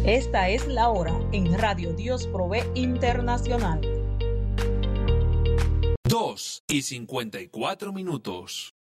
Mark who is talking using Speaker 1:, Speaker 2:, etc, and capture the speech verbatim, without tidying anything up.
Speaker 1: Esta es la hora en Radio Dios Provee Internacional.
Speaker 2: dos y cincuenta y cuatro minutos.